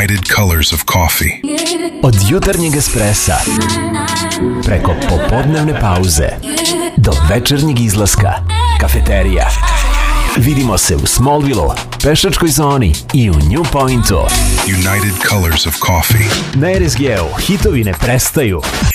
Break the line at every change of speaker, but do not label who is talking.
United Colors of Coffee.
Od jutarnjeg espressa, preko popodnevne pauze, do večernjeg izlaska, kafeterija. Vidimo se u Smallville, pešačkoj zoni i u New Pointu.
United Colors of Coffee.
Na RSG-u hitovi ne prestaju.